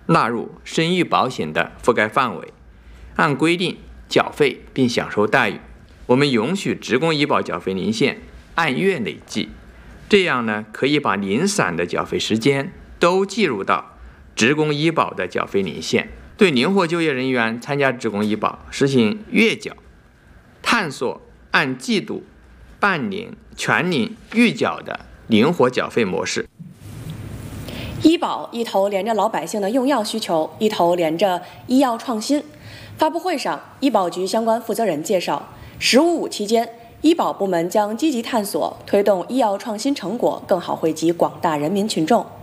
纳入生育保险的覆盖范围，按规定缴费并享受待遇。我们允许职工医保缴费年限按月累计，这样呢，可以把零散的缴费时间都计入到职工医保的缴费年限。对灵活就业人员参加职工医保实行月缴，探索按季度、半年、全年预缴的灵活缴费模式。 医保一头连着老百姓的用药需求，一头连着医药创新。发布会上，医保局相关负责人介绍，“15+5”期间，医保部门将积极探索推动医药创新成果更好惠及广大人民群众。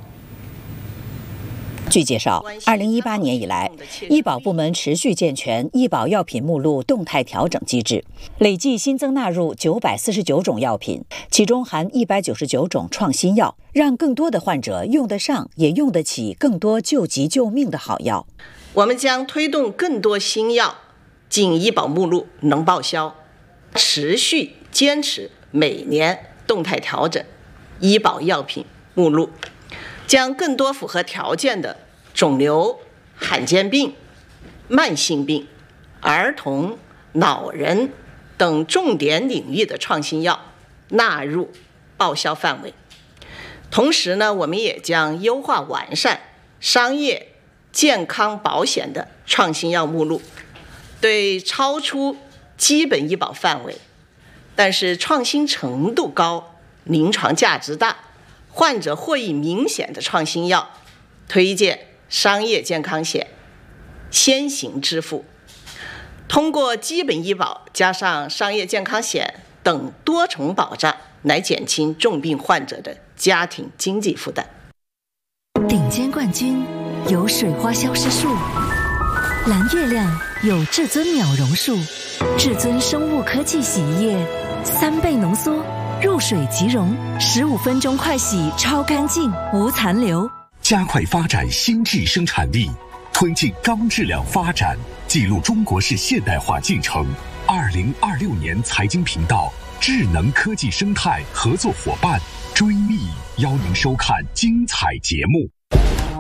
据介绍，2018年以来，医保部门持续健全医保药品目录动态调整机制，累计新增纳入949种药品，其中含199种创新药，让更多的患者用得上也用得起更多救急救命的好药。 我们将推动更多新药进医保目录能报销，持续坚持每年动态调整医保药品目录，将更多符合条件的肿瘤、罕见病、慢性病、儿童、老人等重点领域的创新药纳入报销范围。同时呢，我们也将优化完善商业健康保险的创新药目录，对超出基本医保范围，但是创新程度高、临床价值大、患者获益明显的创新药，推荐商业健康险先行支付。通过基本医保加上商业健康险等多重保障，来减轻重病患者的家庭经济负担。 顶尖冠军有水花消失术，蓝月亮有至尊秒溶术，至尊生物科技洗衣液3倍浓缩，入水即溶，15分钟快洗超干净，无残留。 加快发展新质生产力，推进高质量发展，记录中国式现代化进程。2026年财经频道智能科技生态合作伙伴追觅邀您收看精彩节目。